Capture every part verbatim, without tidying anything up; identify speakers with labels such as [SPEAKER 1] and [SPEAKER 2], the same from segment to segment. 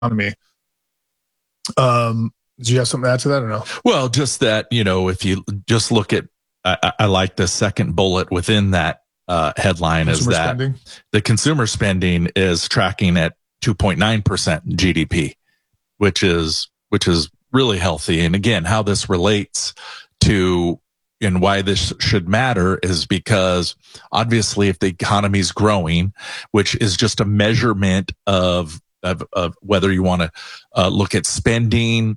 [SPEAKER 1] economy. Um, do you have something to add to that or no?
[SPEAKER 2] Well, just that, you know, if you just look at, I, I like the second bullet within that uh, headline consumer is that spending. The consumer spending is tracking at two point nine percent G D P, which is, which is really healthy. And again, how this relates to and why this should matter is because obviously if the economy is growing, which is just a measurement of, of, of whether you want to uh, look at spending,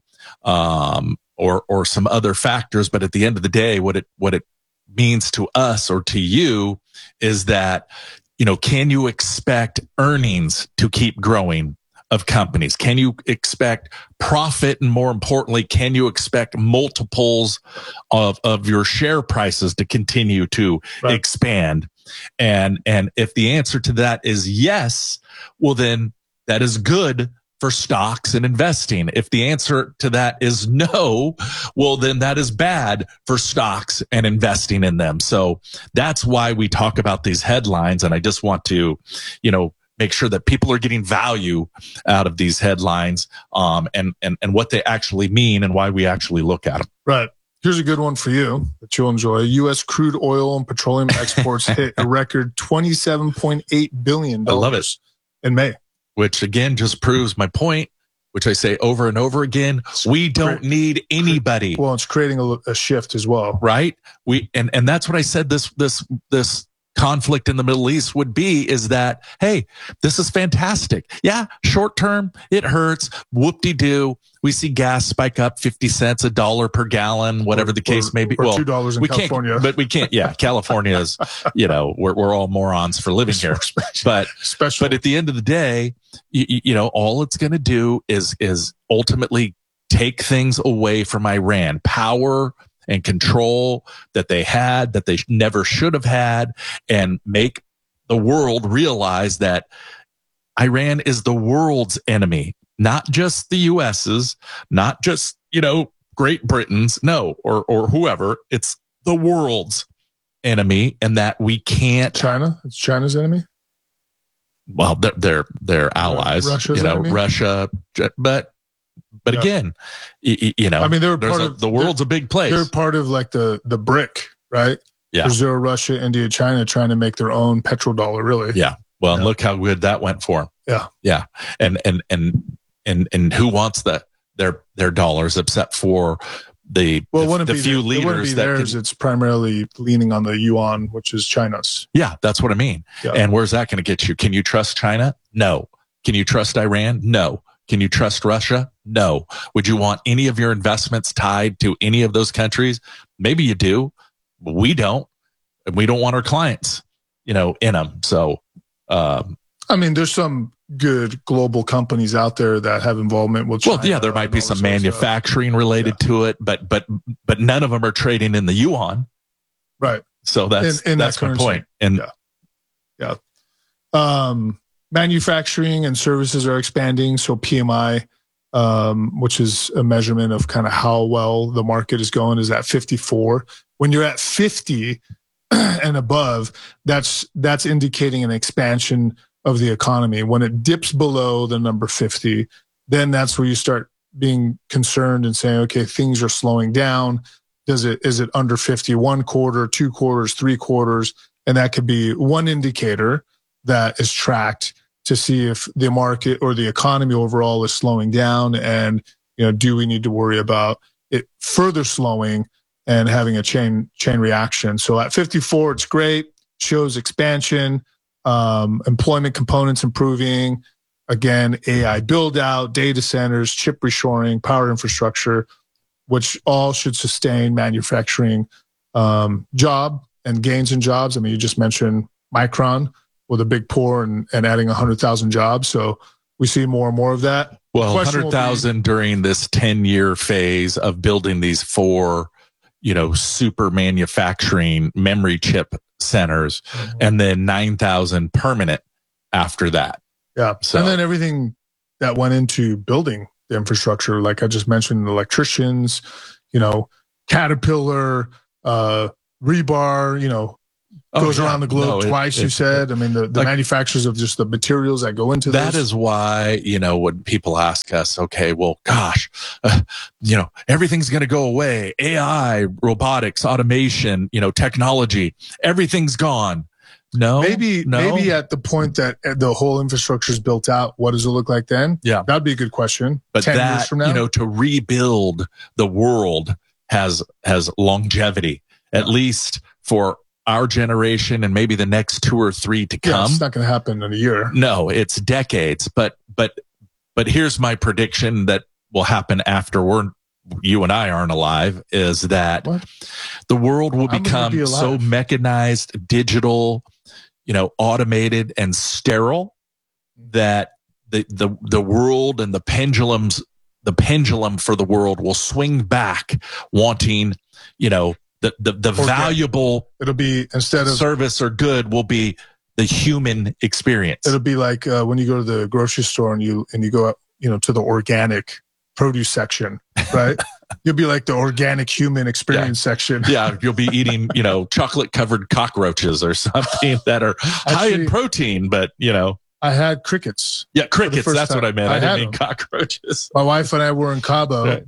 [SPEAKER 2] um, or, or some other factors. But at the end of the day, what it, what it means to us or to you is that, you know, can you expect earnings to keep growing of companies? Can you expect profit? And more importantly, can you expect multiples of, of your share prices to continue to right. expand? And, and if the answer to that is yes, well, then that is good for stocks and investing. If the answer to that is no, well, then that is bad for stocks and investing in them. So that's why we talk about these headlines. And I just want to, you know, make sure that people are getting value out of these headlines, um, and, and, and what they actually mean and why we actually look at them.
[SPEAKER 1] Right. Here's a good one for you that you'll enjoy. U S crude oil and petroleum exports hit a record twenty-seven point eight billion dollars
[SPEAKER 2] I love it.
[SPEAKER 1] In May.
[SPEAKER 2] Which again, just proves my point, which I say over and over again. We don't need anybody.
[SPEAKER 1] Well, it's creating a, a shift as well.
[SPEAKER 2] Right. We, and, and that's what I said this, this, this, conflict in the Middle East would be is that, hey, this is fantastic. Yeah, short term, it hurts. Whoop-de-doo. We see gas spike up fifty cents, a dollar per gallon, whatever the case
[SPEAKER 1] or,
[SPEAKER 2] may be.
[SPEAKER 1] Or
[SPEAKER 2] well,
[SPEAKER 1] two dollars in
[SPEAKER 2] we
[SPEAKER 1] California.
[SPEAKER 2] Can't, but we can't, yeah, California is, you know, we're, we're all morons for living here. But,
[SPEAKER 1] Special.
[SPEAKER 2] but at the end of the day, you, you know, all it's going to do is, is ultimately take things away from Iran. Power and control that they had, that they never should have had, and make the world realize that Iran is the world's enemy, not just the U S's, not just, you know, Great Britain's, no, or, or whoever. It's the world's enemy, and that we can't.
[SPEAKER 1] China? It's China's enemy?
[SPEAKER 2] Well, they're, they're, they're allies,
[SPEAKER 1] Russia's
[SPEAKER 2] you know,
[SPEAKER 1] enemy?
[SPEAKER 2] Russia, but But yeah. again, you, you know,
[SPEAKER 1] I mean, they're part
[SPEAKER 2] a,
[SPEAKER 1] of
[SPEAKER 2] the world's a big place.
[SPEAKER 1] They're part of like the, the BRIC, right?
[SPEAKER 2] Yeah.
[SPEAKER 1] Brazil, Russia, India, China trying to make their own petrodollar, really.
[SPEAKER 2] Yeah. Well,
[SPEAKER 1] yeah.
[SPEAKER 2] Look how good that went for them.
[SPEAKER 1] Yeah.
[SPEAKER 2] Yeah. And, and, and, and, and who wants the, their, their dollars except for the,
[SPEAKER 1] well,
[SPEAKER 2] the, the few
[SPEAKER 1] there,
[SPEAKER 2] leaders
[SPEAKER 1] it
[SPEAKER 2] that
[SPEAKER 1] theirs,
[SPEAKER 2] can,
[SPEAKER 1] it's primarily leaning on the yuan, which is China's.
[SPEAKER 2] Yeah. That's what I mean. Yeah. And where's that going to get you? Can you trust China? No. Can you trust Iran? No. Can you trust Russia? No. Would you want any of your investments tied to any of those countries? Maybe you do. But we don't. We don't want our clients, you know, in them. So, um,
[SPEAKER 1] I mean, there's some good global companies out there that have involvement with China.
[SPEAKER 2] Well, yeah, there might be some manufacturing stuff. related yeah. to it, but but but none of them are trading in the yuan.
[SPEAKER 1] Right.
[SPEAKER 2] So that's in, in that's that my point. And
[SPEAKER 1] yeah. yeah. Um, manufacturing and services are expanding. So P M I, um, which is a measurement of kind of how well the market is going, is at fifty-four. When you're at fifty and above, that's that's indicating an expansion of the economy. When it dips below the number fifty, then that's where you start being concerned and saying, okay, things are slowing down. Does it is it under fifty, one quarter, two quarters, three quarters? And that could be one indicator that is tracked to see if the market or the economy overall is slowing down, and you know, do we need to worry about it further slowing and having a chain chain reaction? So at fifty-four, it's great, shows expansion, um, employment components improving, again, A I build out, data centers, chip reshoring, power infrastructure, which all should sustain manufacturing um, job and gains in jobs. I mean, you just mentioned Micron with a big pour and, and adding one hundred thousand jobs. So we see more and more of that.
[SPEAKER 2] Well, one hundred thousand during this ten-year phase of building these four, you know, super manufacturing memory chip centers, mm-hmm. and then nine thousand permanent after that.
[SPEAKER 1] Yeah. So, and then everything that went into building the infrastructure, like I just mentioned, electricians, you know, Caterpillar, uh, rebar, you know, goes
[SPEAKER 2] oh, yeah.
[SPEAKER 1] around the globe
[SPEAKER 2] no,
[SPEAKER 1] twice.
[SPEAKER 2] It,
[SPEAKER 1] you
[SPEAKER 2] it,
[SPEAKER 1] said. I mean, the, the
[SPEAKER 2] like,
[SPEAKER 1] manufacturers of just the materials that go into
[SPEAKER 2] that
[SPEAKER 1] this.
[SPEAKER 2] is why, you know, when people ask us, okay, well, gosh, uh, you know, everything's going to go away. A I, robotics, automation, you know, technology, everything's gone. No,
[SPEAKER 1] maybe
[SPEAKER 2] no.
[SPEAKER 1] maybe at the point that the whole infrastructure is built out, what does it look like then?
[SPEAKER 2] Yeah,
[SPEAKER 1] that'd be a good question.
[SPEAKER 2] But
[SPEAKER 1] Ten
[SPEAKER 2] that,
[SPEAKER 1] years from now,
[SPEAKER 2] you know, to rebuild the world has has longevity, yeah. at least for our generation and maybe the next two or three to come.
[SPEAKER 1] Yeah, it's not going to happen in a year.
[SPEAKER 2] No, it's decades. But but but here's my prediction that will happen after we're you and I aren't alive, is that what? the world will I'm become be so mechanized, digital, you know, automated and sterile that the, the, the world and the pendulums, the pendulum for the world will swing back wanting, you know, the, the, the valuable
[SPEAKER 1] it'll be instead of
[SPEAKER 2] service or good will be the human experience.
[SPEAKER 1] It'll be like uh, when you go to the grocery store and you, and you go up, you know, to the organic produce section, right? You'll be like the organic human experience
[SPEAKER 2] yeah.
[SPEAKER 1] section.
[SPEAKER 2] Yeah, you'll be eating, you know, chocolate covered cockroaches or something that are Actually, high in protein, but you know.
[SPEAKER 1] I had crickets.
[SPEAKER 2] Yeah, crickets. That's time. what I meant. I, I didn't mean them. cockroaches.
[SPEAKER 1] My wife and I were in Cabo, right.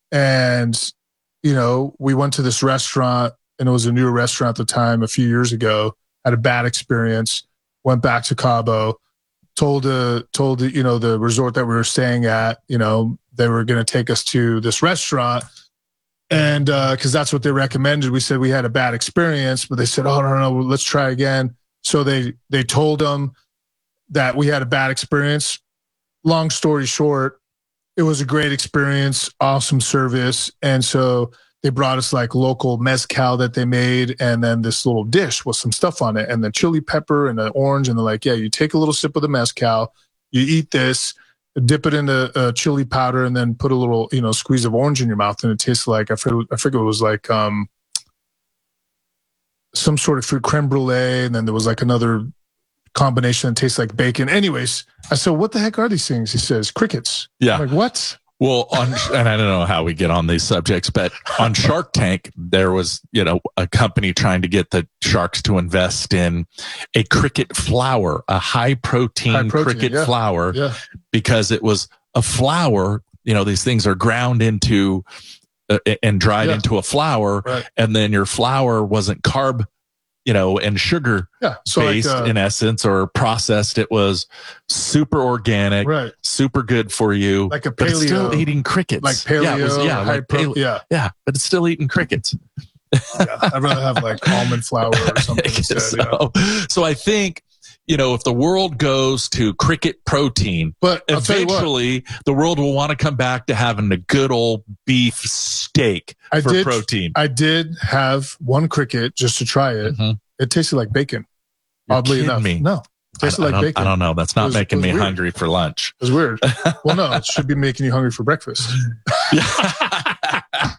[SPEAKER 1] and you know, we went to this restaurant, and it was a newer restaurant at the time, a few years ago. Had a bad experience. Went back to Cabo. Told the told the, you know, the resort that we were staying at, you know, they were going to take us to this restaurant, and uh, because that's what they recommended. We said we had a bad experience, but they said, "Oh no, no, no, let's try again." So they they told them that we had a bad experience. Long story short, it was a great experience, awesome service, and so they brought us like local mezcal that they made, and then this little dish with some stuff on it, and the chili pepper and the orange, and they're like, "Yeah, you take a little sip of the mezcal, you eat this." Dip it in the uh, chili powder, and then put a little, you know, squeeze of orange in your mouth, and it tastes like I forget, I forget it was like um, some sort of fruit creme brulee, and then there was like another combination that tastes like bacon. Anyways, I said, "What the heck are these things?" He says, "Crickets."
[SPEAKER 2] Yeah.
[SPEAKER 1] I'm like, what?
[SPEAKER 2] Well, on, and I don't know how we get on these subjects, but on Shark Tank, there was, you know, a company trying to get the sharks to invest in a cricket flour, a high protein, high protein cricket
[SPEAKER 1] yeah.
[SPEAKER 2] flour,
[SPEAKER 1] yeah.
[SPEAKER 2] because it was a flour. You know, these things are ground into uh, and dried yeah. into a flour,
[SPEAKER 1] right.
[SPEAKER 2] and then your flour wasn't carb, you know, and sugar
[SPEAKER 1] yeah. so
[SPEAKER 2] based
[SPEAKER 1] like, uh,
[SPEAKER 2] in essence, or processed. It was super organic,
[SPEAKER 1] right.
[SPEAKER 2] super good for you.
[SPEAKER 1] Like a paleo,
[SPEAKER 2] but it's still eating crickets.
[SPEAKER 1] Like paleo,
[SPEAKER 2] yeah, it was, yeah, like
[SPEAKER 1] pro,
[SPEAKER 2] paleo,
[SPEAKER 1] yeah,
[SPEAKER 2] yeah, but it's still eating crickets.
[SPEAKER 1] yeah, I'd rather have like almond flour or something instead.
[SPEAKER 2] so, yeah. so I think, you know, if the world goes to cricket protein,
[SPEAKER 1] but I'll
[SPEAKER 2] eventually the world will want to come back to having a good old beef steak
[SPEAKER 1] I
[SPEAKER 2] for
[SPEAKER 1] did,
[SPEAKER 2] protein.
[SPEAKER 1] I did have one cricket just to try it.
[SPEAKER 2] Mm-hmm.
[SPEAKER 1] It tasted like bacon.
[SPEAKER 2] You're
[SPEAKER 1] oddly enough,
[SPEAKER 2] me.
[SPEAKER 1] no, it tasted
[SPEAKER 2] I,
[SPEAKER 1] like
[SPEAKER 2] I
[SPEAKER 1] bacon.
[SPEAKER 2] I don't know. That's not was, making me
[SPEAKER 1] weird.
[SPEAKER 2] hungry for lunch.
[SPEAKER 1] It was weird. Well, no, it should be making you hungry for breakfast.
[SPEAKER 2] yeah,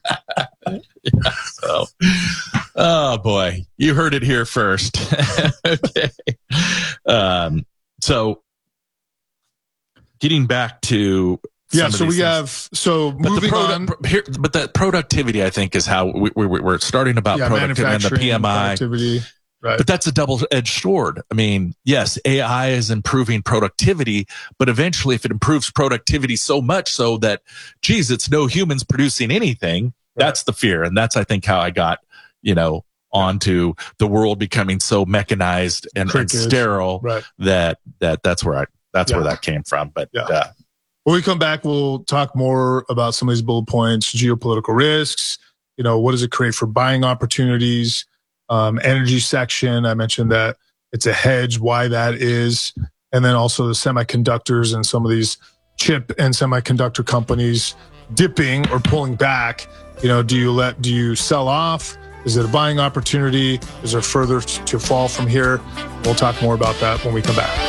[SPEAKER 2] so, oh boy, you heard it here first. Okay. Um, so getting back to
[SPEAKER 1] yeah, so we
[SPEAKER 2] things.
[SPEAKER 1] have so
[SPEAKER 2] but
[SPEAKER 1] moving
[SPEAKER 2] the
[SPEAKER 1] on.
[SPEAKER 2] Here, but that productivity, I think, is how we, we, we're starting about
[SPEAKER 1] yeah,
[SPEAKER 2] productivity and the P M I.
[SPEAKER 1] Productivity. Right.
[SPEAKER 2] But that's a double-edged sword. I mean, yes, A I is improving productivity, but eventually if it improves productivity so much so that, geez, it's no humans producing anything, right. That's the fear. And that's, I think, how I got, you know, onto the world becoming so mechanized and, and sterile
[SPEAKER 1] right.
[SPEAKER 2] that, that that's where I, that's
[SPEAKER 1] yeah.
[SPEAKER 2] where that came from. But,
[SPEAKER 1] yeah.
[SPEAKER 2] uh,
[SPEAKER 1] when we come back, we'll talk more about some of these bullet points, geopolitical risks, you know, what does it create for buying opportunities? Um, energy section, I mentioned that it's a hedge, why that is. And then also the semiconductors and some of these chip and semiconductor companies dipping or pulling back. You know, do you let, do you sell off? Is it a buying opportunity? Is there further to fall from here? We'll talk more about that when we come back.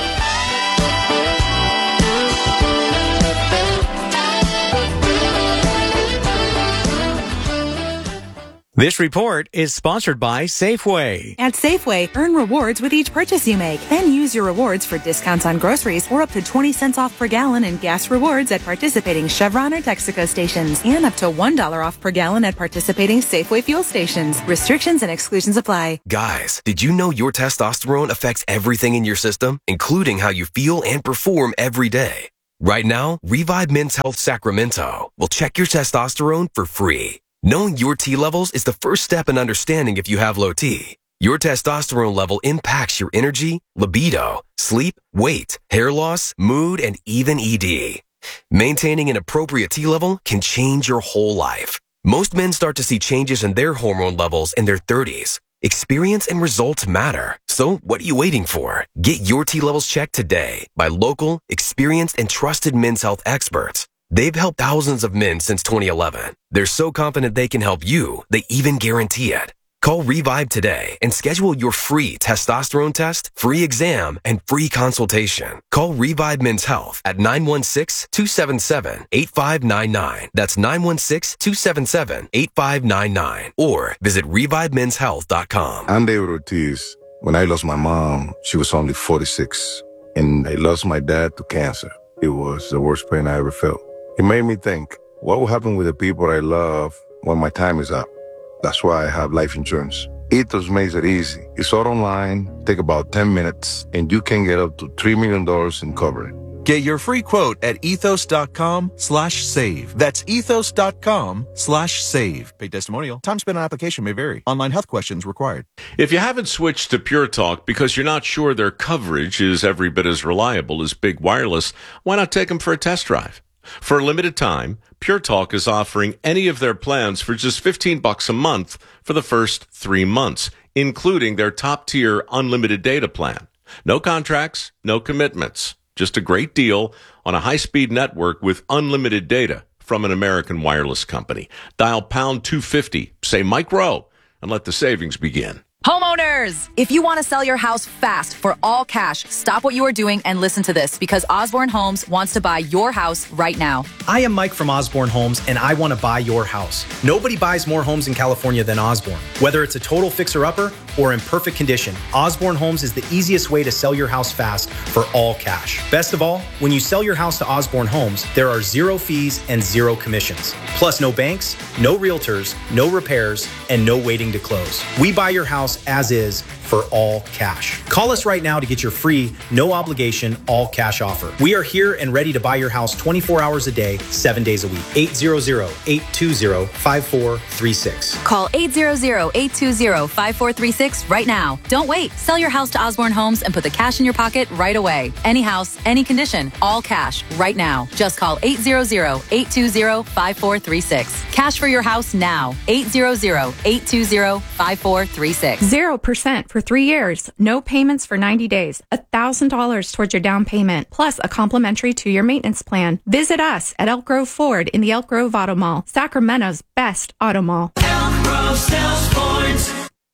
[SPEAKER 3] This report is sponsored by Safeway.
[SPEAKER 4] At Safeway, earn rewards with each purchase you make. Then use your rewards for discounts on groceries or up to twenty cents off per gallon in gas rewards at participating Chevron or Texaco stations and up to one dollar off per gallon at participating Safeway fuel stations. Restrictions and exclusions apply.
[SPEAKER 5] Guys, did you know your testosterone affects everything in your system, including how you feel and perform every day? Right now, Revive Men's Health Sacramento will check your testosterone for free. Knowing your T levels is the first step in understanding if you have low T. Your testosterone level impacts your energy, libido, sleep, weight, hair loss, mood, and even E D. Maintaining an appropriate T level can change your whole life. Most men start to see changes in their hormone levels in their thirties. Experience and results matter. So what are you waiting for? Get your T levels checked today by local, experienced, and trusted men's health experts. They've helped thousands of men since twenty eleven. They're so confident they can help you, they even guarantee it. Call Revive today and schedule your free testosterone test, free exam, and free consultation. Call Revive Men's Health at nine one six, two seven seven, eight five nine nine. That's nine one six, two seven seven, eight five nine nine. Or visit revive men's health dot com.
[SPEAKER 6] I'm David Ortiz. When I lost my mom, she was only forty-six. And I lost my dad to cancer. It was the worst pain I ever felt. It made me think, what will happen with the people I love when my time is up? That's why I have life insurance. Ethos makes it easy. It's all online, take about ten minutes, and you can get up to three million dollars in coverage.
[SPEAKER 7] Get your free quote at ethos.com slash save. That's ethos.com slash save. Paid testimonial. Time spent on application may vary. Online health questions required.
[SPEAKER 8] If you haven't switched to Pure Talk because you're not sure their coverage is every bit as reliable as Big Wireless, why not take them for a test drive? For a limited time, Pure Talk is offering any of their plans for just fifteen bucks a month for the first three months, including their top-tier unlimited data plan. No contracts, no commitments. Just a great deal on a high-speed network with unlimited data from an American wireless company. Dial pound two fifty, say Mike Rowe, and let the savings begin.
[SPEAKER 9] Homeowners, if you want to sell your house fast for all cash, stop what you are doing and listen to this because Osborne Homes wants to buy your house right now.
[SPEAKER 10] I am Mike from Osborne Homes and I want to buy your house. Nobody buys more homes in California than Osborne. Whether it's a total fixer-upper or in perfect condition, Osborne Homes is the easiest way to sell your house fast for all cash. Best of all, when you sell your house to Osborne Homes, there are zero fees and zero commissions. Plus no banks, no realtors, no repairs, and no waiting to close. We buy your house as is for all cash. Call us right now to get your free, no obligation, all cash offer. We are here and ready to buy your house twenty-four hours a day, seven days a week. eight hundred, eight two zero, five four three six.
[SPEAKER 9] Call eight hundred, eight two zero, five four three six right now. Don't wait. Sell your house to Osborne Homes and put the cash in your pocket right away. Any house, any condition, all cash right now. Just call eight hundred, eight two zero, five four three six. Cash for your house now. eight hundred, eight two zero, five four three six.
[SPEAKER 11] zero percent for three years. No payments for ninety days. one thousand dollars towards your down payment, plus a complimentary two-year maintenance plan. Visit us at Elk Grove Ford in the Elk Grove Auto Mall, Sacramento's best auto mall.
[SPEAKER 12] Elk Grove sells Fords.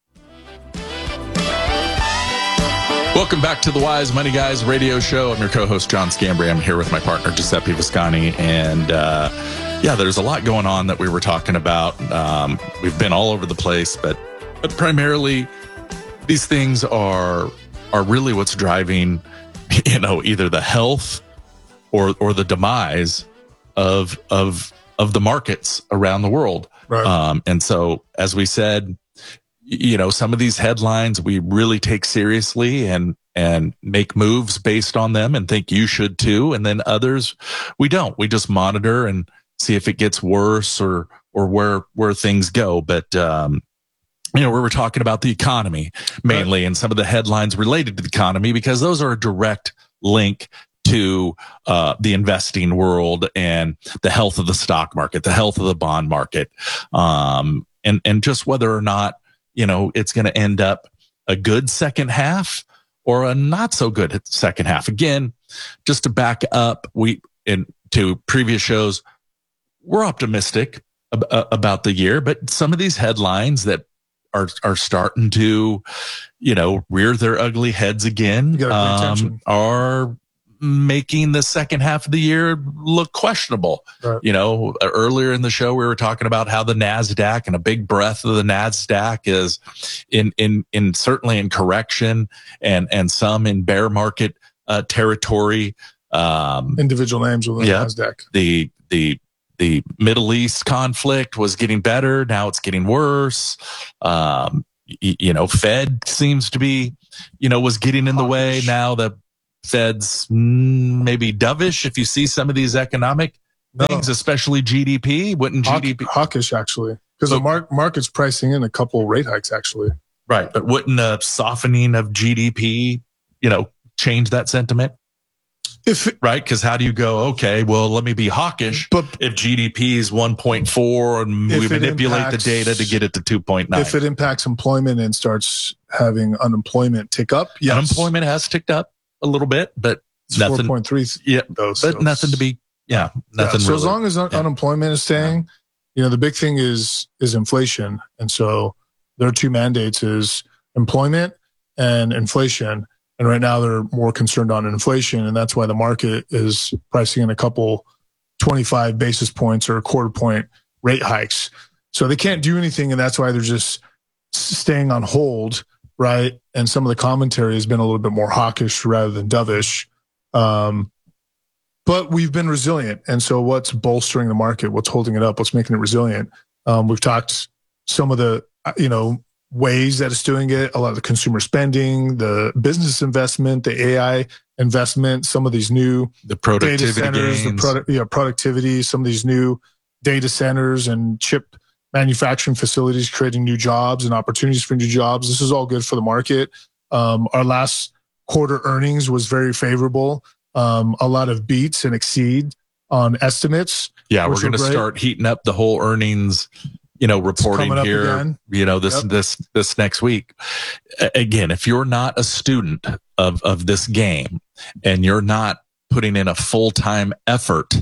[SPEAKER 2] Welcome back to the Wise Money Guys radio show. I'm your co-host, John Scambray. I'm here with my partner, Giuseppe Viscani. And uh, yeah, there's a lot going on that we were talking about. Um, we've been all over the place, but, but primarily these things are are really what's driving, you know, either the health or or the demise of of of the markets around the world.
[SPEAKER 1] Right.
[SPEAKER 2] Um, and so, as we said, you know, some of these headlines we really take seriously and and make moves based on them and think you should too. And then others we don't. We just monitor and see if it gets worse or or where where things go. But um, you know, we were talking about the economy mainly, right, and some of the headlines related to the economy because those are a direct link to uh, the investing world and the health of the stock market, the health of the bond market, um, and and just whether or not, you know, it's going to end up a good second half or a not so good second half. Again, just to back up, we in to previous shows, we're optimistic ab- about the year, but some of these headlines that are are starting to, you know, rear their ugly heads again, um, are making the second half of the year look questionable.
[SPEAKER 1] Right.
[SPEAKER 2] You know, earlier in the show, we were talking about how the NASDAQ and a big breath of the NASDAQ is in, in, in certainly in correction and, and some in bear market uh, territory. Um,
[SPEAKER 1] Individual names within
[SPEAKER 2] yeah,
[SPEAKER 1] NASDAQ.
[SPEAKER 2] The, the, the Middle East conflict was getting better. Now it's getting worse. Um, y- you know, Fed seems to be, you know, was getting in the way. Now the Fed's mm, maybe dovish if you see some of these economic
[SPEAKER 1] No.
[SPEAKER 2] things, especially G D P. Wouldn't
[SPEAKER 1] Hawk,
[SPEAKER 2] G D P
[SPEAKER 1] hawkish actually, because the mar- market's pricing in a couple rate hikes actually.
[SPEAKER 2] right? But wouldn't a softening of G D P, you know, change that sentiment?
[SPEAKER 1] If it,
[SPEAKER 2] Right? Because how do you go? Okay, well, let me be hawkish.
[SPEAKER 1] But
[SPEAKER 2] if G D P is one point four and we
[SPEAKER 1] If it
[SPEAKER 2] manipulate
[SPEAKER 1] impacts-
[SPEAKER 2] the data to get it to two point nine,
[SPEAKER 1] if it impacts employment and starts having unemployment tick up, yes.
[SPEAKER 2] unemployment has ticked up a little bit, but
[SPEAKER 1] It's four
[SPEAKER 2] nothing.
[SPEAKER 1] point three.
[SPEAKER 2] Yeah,
[SPEAKER 1] though,
[SPEAKER 2] but
[SPEAKER 1] so
[SPEAKER 2] nothing to be. Yeah, nothing.
[SPEAKER 1] Yeah, so
[SPEAKER 2] really.
[SPEAKER 1] as long as un-
[SPEAKER 2] yeah.
[SPEAKER 1] unemployment is staying, you know, the big thing is is inflation, and so their two mandates is employment and inflation. And right now they're more concerned on inflation, and that's why the market is pricing in a couple twenty-five basis points or a quarter point rate hikes. So they can't do anything, and that's why they're just staying on hold, right? And some of the commentary has been a little bit more hawkish rather than dovish. Um, but we've been resilient. And so what's bolstering the market? What's holding it up? What's making it resilient? Um, we've talked some of the, you know, ways that it's doing it, a lot of the consumer spending, the business investment, the A I investment, some of these new
[SPEAKER 2] the productivity
[SPEAKER 1] data centers,
[SPEAKER 2] gains.
[SPEAKER 1] the product, yeah, productivity, some of these new data centers and chip manufacturing facilities creating new jobs and opportunities for new jobs. This is all good for the market. Um, our last quarter earnings was very favorable. Um, a lot of beats and exceed on estimates.
[SPEAKER 2] Yeah, we're
[SPEAKER 1] which
[SPEAKER 2] going
[SPEAKER 1] were
[SPEAKER 2] to
[SPEAKER 1] great.
[SPEAKER 2] start heating up the whole earnings, you know, reporting
[SPEAKER 1] coming up
[SPEAKER 2] here,
[SPEAKER 1] again.
[SPEAKER 2] you know, this,
[SPEAKER 1] Yep.
[SPEAKER 2] this, this next week. A- Again, if you're not a student of, of this game and you're not putting in a full-time effort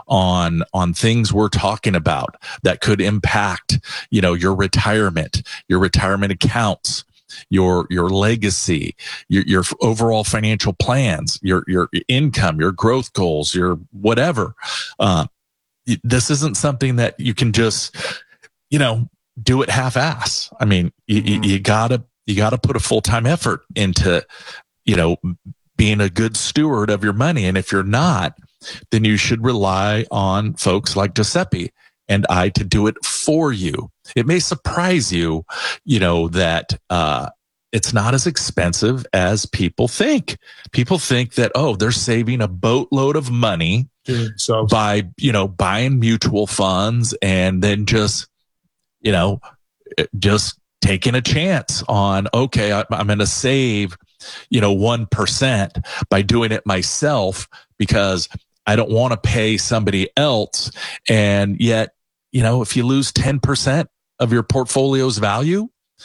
[SPEAKER 2] on, on things we're talking about that could impact, you know, your retirement, your retirement accounts, your, your legacy, your, your overall financial plans, your, your income, your growth goals, your whatever, uh, this isn't something that you can just, you know, do it half-ass. I mean, you,
[SPEAKER 1] Mm-hmm.
[SPEAKER 2] you, you gotta, you gotta put a full-time effort into, you know, being a good steward of your money. And if you're not, then you should rely on folks like Giuseppe and I to do it for you. It may surprise you, you know, that, uh, it's not as expensive as people think. People think that, oh, they're saving a boatload of money
[SPEAKER 1] Dude, so
[SPEAKER 2] by, you know, buying mutual funds and then just, you know, just taking a chance on, okay, I, I'm going to save, you know, one percent by doing it myself because I don't want to pay somebody else. And yet, you know, if you lose ten percent of your portfolio's value,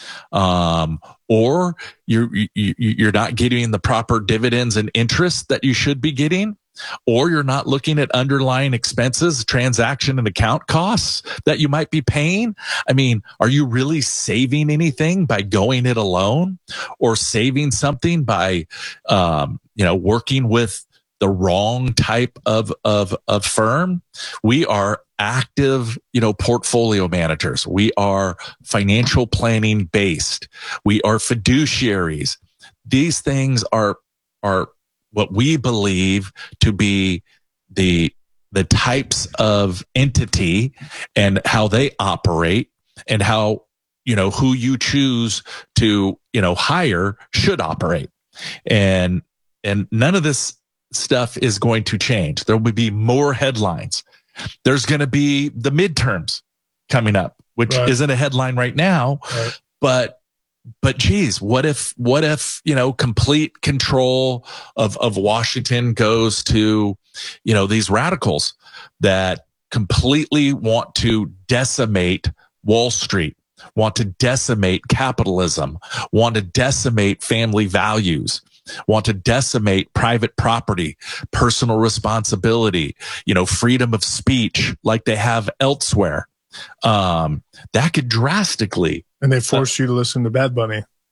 [SPEAKER 2] um, or you're, you, you're not getting the proper dividends and interest that you should be getting, or you're not looking at underlying expenses, transaction and account costs that you might be paying. I mean, are you really saving anything by going it alone or saving something by, um, you know, working with the wrong type of, of, of firm? We are active, you know, portfolio managers. We are financial planning based. We are fiduciaries. These things are, are what we believe to be the, the types of entity and how they operate and how, you know, who you choose to, you know, hire should operate. And, and none of this stuff is going to change. There will be more headlines. There's going to be the midterms coming up, which
[SPEAKER 1] Right.
[SPEAKER 2] isn't a headline right now,
[SPEAKER 1] Right.
[SPEAKER 2] but, but geez, what if, what if, you know, complete control of, of Washington goes to, you know, these radicals that completely want to decimate Wall Street, want to decimate capitalism, want to decimate family values, want to decimate private property, personal responsibility, you know, freedom of speech like they have elsewhere. Um, that could drastically,
[SPEAKER 1] and they force you to listen to Bad Bunny.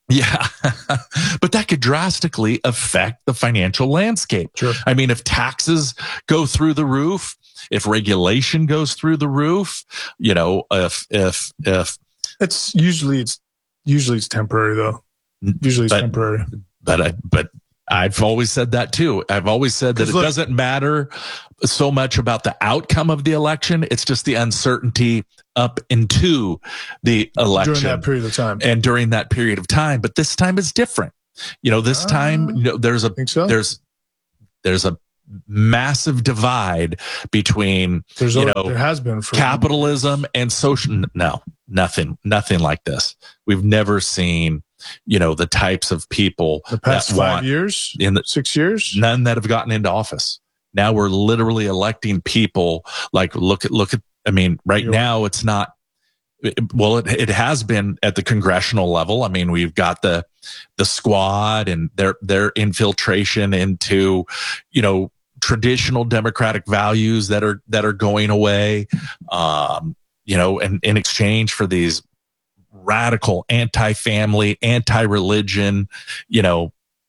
[SPEAKER 2] Yeah. But that could drastically affect the financial landscape.
[SPEAKER 1] Sure.
[SPEAKER 2] I mean, if taxes go through the roof, if regulation goes through the roof, you know, if, if, if
[SPEAKER 1] it's usually, it's usually it's temporary though. Usually it's
[SPEAKER 2] but,
[SPEAKER 1] temporary.
[SPEAKER 2] But I, but I've always said that too. I've always said that it look, doesn't matter so much about the outcome of the election. It's just the uncertainty up into the election
[SPEAKER 1] during that period of time
[SPEAKER 2] and during that period of time. But this time it's different. You know, this uh, time, you know, there's a,
[SPEAKER 1] so.
[SPEAKER 2] there's, there's a massive divide between,
[SPEAKER 1] there's
[SPEAKER 2] you
[SPEAKER 1] a,
[SPEAKER 2] know,
[SPEAKER 1] there has been for
[SPEAKER 2] capitalism and social. No, nothing, nothing like this. We've never seen, you know, the types of people
[SPEAKER 1] the past
[SPEAKER 2] that
[SPEAKER 1] five
[SPEAKER 2] want,
[SPEAKER 1] years,
[SPEAKER 2] in the
[SPEAKER 1] six years,
[SPEAKER 2] none that have gotten into office. Now we're literally electing people. Like, look at, look at, I mean, right You're now right. it's not, well, it, it has been at the congressional level. I mean, we've got the, the squad and their, their infiltration into, you know, traditional democratic values that are, that are going away. Um, you know, and in exchange for these radical anti-family, anti-religion, you know,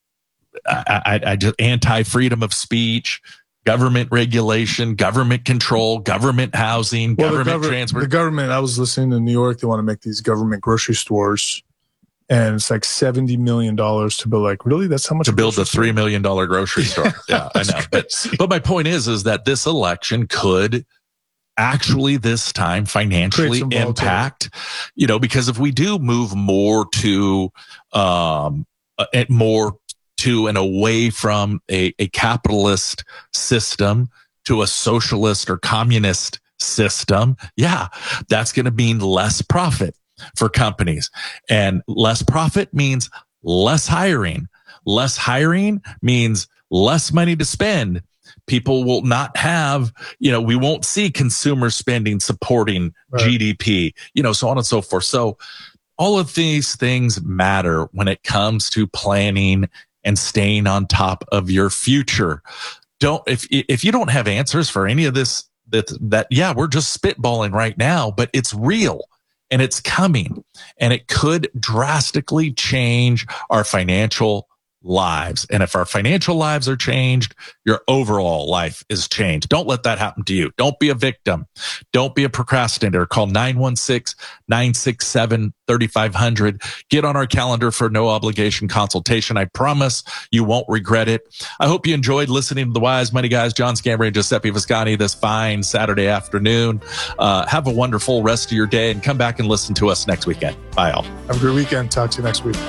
[SPEAKER 2] I, I, I just anti-freedom of speech, government regulation, government control, government housing,
[SPEAKER 1] well,
[SPEAKER 2] government
[SPEAKER 1] the gov-
[SPEAKER 2] transfer.
[SPEAKER 1] The government, I was listening in New York, they want to make these government grocery stores. And it's like seventy million dollars to build. Like, really? That's how much
[SPEAKER 2] to build a three million dollars grocery store. Yeah, I know. But, but my point is, is that this election could actually this time financially impact, you know, because if we do move more to, um, uh, more to and away from a, a capitalist system to a socialist or communist system, yeah, that's going to mean less profit for companies, and less profit means less hiring. Less hiring means less money to spend. People will not have, you know, we won't see consumer spending supporting right. G D P, you know, so on and so forth. So all of these things matter when it comes to planning and staying on top of your future. Don't, if, if you don't have answers for any of this, that, that, yeah, we're just spitballing right now, but it's real and it's coming and it could drastically change our financial lives. And if our financial lives are changed, your overall life is changed. Don't let that happen to you. Don't be a victim. Don't be a procrastinator. Call nine one six, nine six seven, three five zero zero. Get on our calendar for no obligation consultation. I promise you won't regret it. I hope you enjoyed listening to the Wise Money Guys, John Scambray and Giuseppe Viscani this fine Saturday afternoon. Uh, have a wonderful rest of your day and come back and listen to us next weekend. Bye all.
[SPEAKER 1] Have a great weekend. Talk to you next week.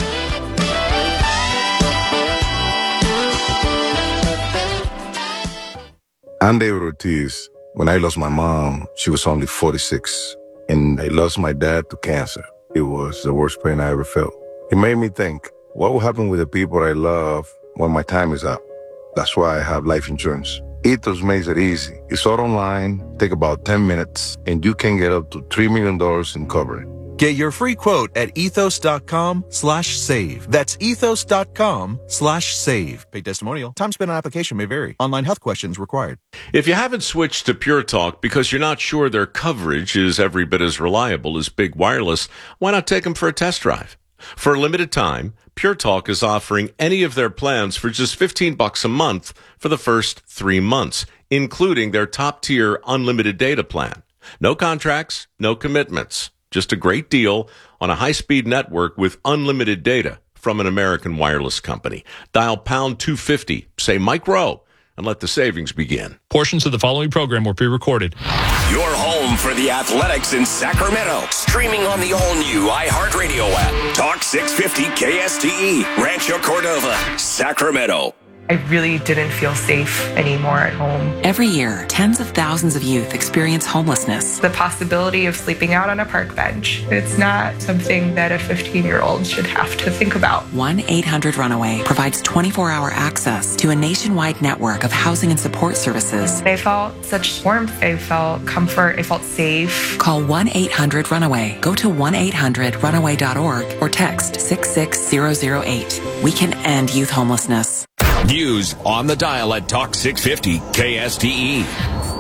[SPEAKER 6] I'm David Ortiz. When I lost my mom, she was only forty-six. And I lost my dad to cancer. It was the worst pain I ever felt. It made me think, what will happen with the people I love when my time is up? That's why I have life insurance. Ethos makes it easy. It's all online, take about ten minutes, and you can get up to three million dollars in coverage.
[SPEAKER 7] Get your free quote at ethos.com slash save. That's ethos.com slash save. Paid testimonial. Time spent on application may vary. Online health questions required.
[SPEAKER 8] If you haven't switched to Pure Talk because you're not sure their coverage is every bit as reliable as Big Wireless, why not take them for a test drive? For a limited time, Pure Talk is offering any of their plans for just fifteen bucks a month for the first three months, including their top-tier unlimited data plan. No contracts, no commitments. Just a great deal on a high-speed network with unlimited data from an American wireless company. Dial pound two fifty, say Mike Rowe, and let the savings begin.
[SPEAKER 13] Portions of the following program were pre-recorded.
[SPEAKER 14] Your home for the Athletics in Sacramento. Streaming on the all-new iHeartRadio app. Talk six fifty K S T E, Rancho Cordova, Sacramento.
[SPEAKER 15] I really didn't feel safe anymore at home.
[SPEAKER 16] Every year, tens of thousands of youth experience homelessness.
[SPEAKER 15] The possibility of sleeping out on a park bench, it's not something that a fifteen-year-old should have to think about.
[SPEAKER 16] one eight hundred runaway provides twenty-four hour access to a nationwide network of housing and support services.
[SPEAKER 15] I felt such warmth. I felt comfort. I felt safe.
[SPEAKER 16] Call one eight hundred runaway. Go to one eight hundred runaway dot org or text six six zero zero eight. We can end youth homelessness.
[SPEAKER 14] News on the dial at Talk six fifty K S T E.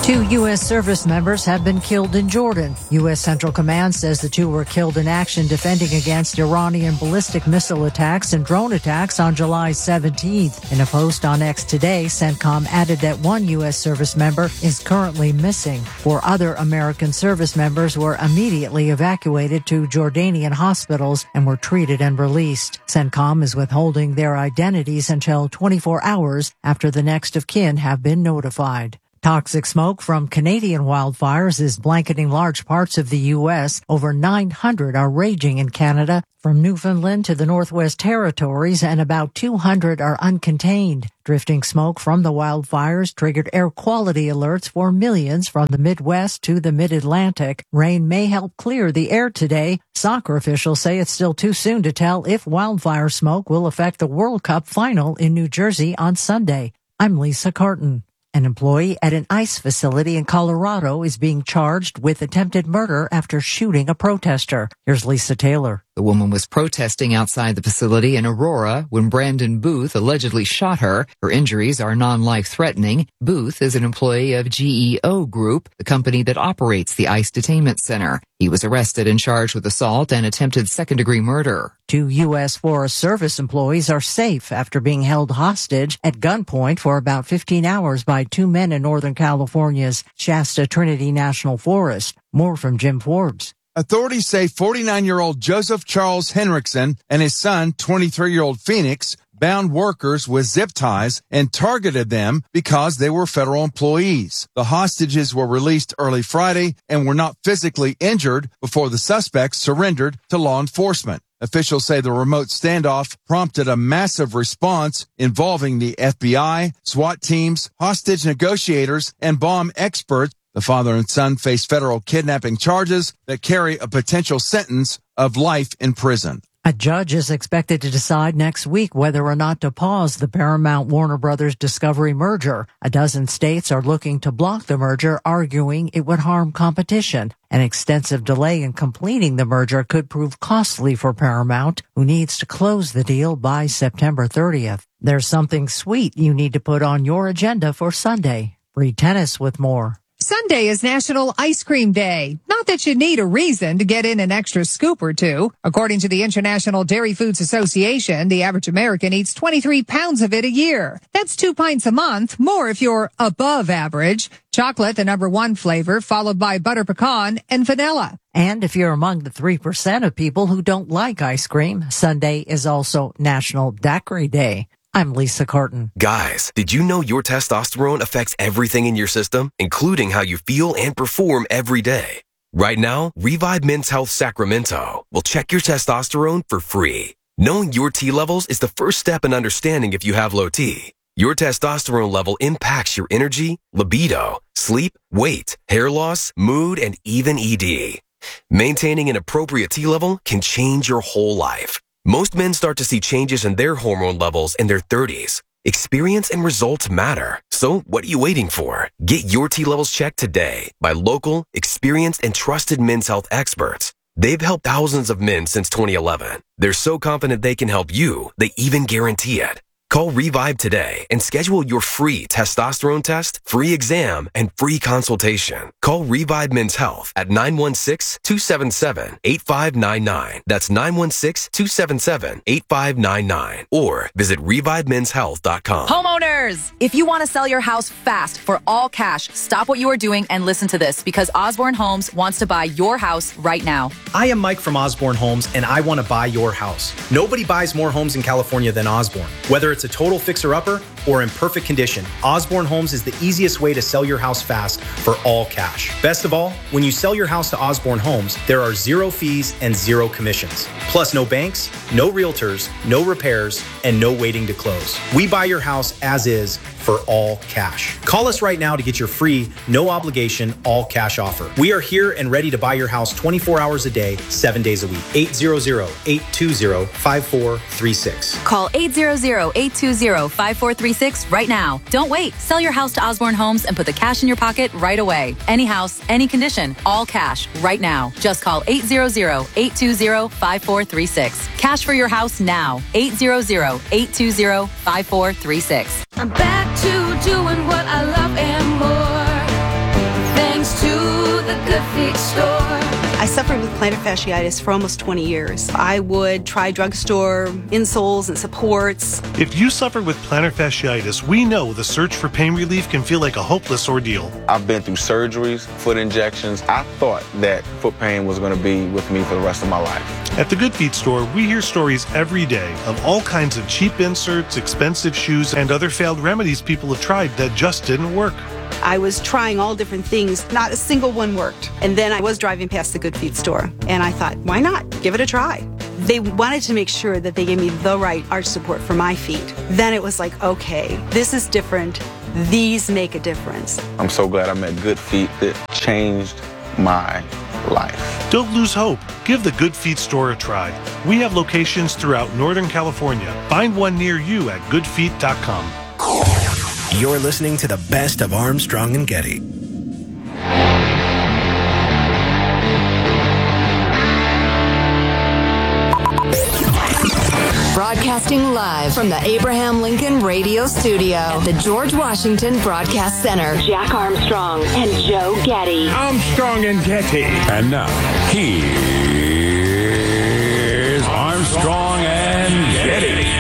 [SPEAKER 17] Two U S service members have been killed in Jordan. U S Central Command says the two were killed in action defending against Iranian ballistic missile attacks and drone attacks on July seventeenth. In a post on X today, CENTCOM added that one U S service member is currently missing. Four other American service members were immediately evacuated to Jordanian hospitals and were treated and released. CENTCOM is withholding their identities until twenty-four hours after the next of kin have been notified. Toxic smoke from Canadian wildfires is blanketing large parts of the U S. Over nine hundred are raging in Canada, from Newfoundland to the Northwest Territories, and about two hundred are uncontained. Drifting smoke from the wildfires triggered air quality alerts for millions from the Midwest to the Mid-Atlantic. Rain may help clear the air today. Soccer officials say it's still too soon to tell if wildfire smoke will affect the World Cup final in New Jersey on Sunday. I'm Lisa Carton. An employee at an ICE facility in Colorado is being charged with attempted murder after shooting a protester. Here's Lisa Taylor.
[SPEAKER 18] The woman was protesting outside the facility in Aurora when Brandon Booth allegedly shot her. Her injuries are non-life-threatening. Booth is an employee of G E O Group, the company that operates the ICE detainment center. He was arrested and charged with assault and attempted second-degree murder.
[SPEAKER 17] Two U S Forest Service employees are safe after being held hostage at gunpoint for about fifteen hours by two men in Northern California's Shasta Trinity National Forest. More from Jim Forbes.
[SPEAKER 19] Authorities say forty-nine-year-old Joseph Charles Henriksen and his son, twenty-three-year-old Phoenix, bound workers with zip ties and targeted them because they were federal employees. The hostages were released early Friday and were not physically injured before the suspects surrendered to law enforcement. Officials say the remote standoff prompted a massive response involving the F B I, SWAT teams, hostage negotiators, and bomb experts. The father and son face federal kidnapping charges that carry a potential sentence of life in prison.
[SPEAKER 17] A judge is expected to decide next week whether or not to pause the Paramount-Warner Brothers Discovery merger. A dozen states are looking to block the merger, arguing it would harm competition. An extensive delay in completing the merger could prove costly for Paramount, who needs to close the deal by September thirtieth. There's something sweet you need to put on your agenda for Sunday. Read Tennis with more.
[SPEAKER 20] Sunday is National Ice Cream Day. Not that you need a reason to get in an extra scoop or two. According to the International Dairy Foods Association, the average American eats twenty-three pounds of it a year. That's two pints a month, more if you're above average. Chocolate, the number one flavor, followed by butter pecan and vanilla.
[SPEAKER 17] And if you're among the three percent of people who don't like ice cream, Sunday is also National Daiquiri Day. I'm Lisa Carton.
[SPEAKER 5] Guys, did you know your testosterone affects everything in your system, including how you feel and perform every day? Right now, Revive Men's Health Sacramento will check your testosterone for free. Knowing your T levels is the first step in understanding if you have low T. Your testosterone level impacts your energy, libido, sleep, weight, hair loss, mood, and even E D. Maintaining an appropriate T level can change your whole life. Most men start to see changes in their hormone levels in their thirties. Experience and results matter. So what are you waiting for? Get your T levels checked today by local, experienced, and trusted men's health experts. They've helped thousands of men since twenty eleven. They're so confident they can help you, they even guarantee it. Call Revive today and schedule your free testosterone test, free exam, and free consultation. Call Revive Men's Health at nine one six, two seven seven, eight five nine nine. That's nine one six, two seven seven, eight five nine nine. Or visit revive men's health dot com.
[SPEAKER 9] Homeowners, if you want to sell your house fast for all cash, stop what you are doing and listen to this, because Osborne Homes wants to buy your house right now.
[SPEAKER 10] I am Mike from Osborne Homes, and I want to buy your house. Nobody buys more homes in California than Osborne. Whether it's a total fixer-upper or in perfect condition, Osborne Homes is the easiest way to sell your house fast for all cash. Best of all, when you sell your house to Osborne Homes, there are zero fees and zero commissions. Plus no banks, no realtors, no repairs, and no waiting to close. We buy your house as is for all cash. Call us right now to get your free, no obligation, all cash offer. We are here and ready to buy your house twenty-four hours a day, seven days a week. eight hundred, eight two zero, five four three six.
[SPEAKER 9] Call eight hundred, eight two zero, five four three six right now. Don't wait. Sell your house to Osborne Homes and put the cash in your pocket right away. Any house, any condition, all cash right now. Just call eight hundred, eight two zero, five four three six. Cash for your house now. eight hundred, eight two zero, five four three six.
[SPEAKER 12] I'm back to doing what I love and more.
[SPEAKER 21] Feet Store.
[SPEAKER 22] I suffered with plantar fasciitis for almost twenty years. I would try drugstore insoles and supports.
[SPEAKER 23] If you suffer with plantar fasciitis, we know the search for pain relief can feel like a hopeless ordeal.
[SPEAKER 24] I've been through surgeries, foot injections. I thought that foot pain was going to be with me for the rest of my life.
[SPEAKER 23] At the Good Feet store, we hear stories every day of all kinds of cheap inserts, expensive shoes, and other failed remedies people have tried that just didn't work.
[SPEAKER 22] I was trying all different things. Not a single one worked. And then I was driving past the Good Feet store, and I thought, why not? Give it a try. They wanted to make sure that they gave me the right arch support for my feet. Then it was like, okay, this is different. These make a difference.
[SPEAKER 24] I'm so glad I met Good Feet. It changed my life.
[SPEAKER 23] Don't lose hope. Give the Good Feet store a try. We have locations throughout Northern California. Find one near you at good feet dot com.
[SPEAKER 25] You're listening to the best of Armstrong and Getty.
[SPEAKER 26] Broadcasting live from the Abraham Lincoln Radio Studio at the George Washington Broadcast Center. Jack Armstrong and Joe Getty.
[SPEAKER 27] Armstrong and Getty. And now, here's Armstrong and Getty.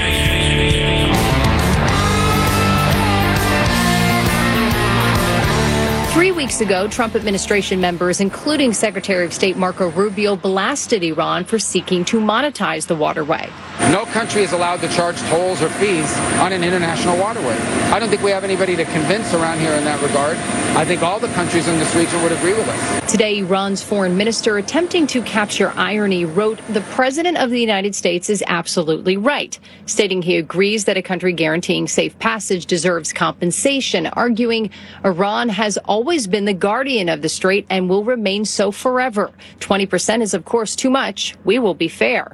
[SPEAKER 28] Three weeks ago, Trump administration members, including Secretary of State Marco Rubio, blasted Iran for seeking to monetize the waterway.
[SPEAKER 29] No country is allowed to charge tolls or fees on an international waterway. I don't think we have anybody to convince around here in that regard. I think all the countries in this region would agree with us.
[SPEAKER 28] Today, Iran's foreign minister, attempting to capture irony, wrote, "The President of the United States is absolutely right," stating he agrees that a country guaranteeing safe passage deserves compensation, arguing Iran has always been the guardian of the strait and will remain so forever. twenty percent is, of course, too much. We will be fair.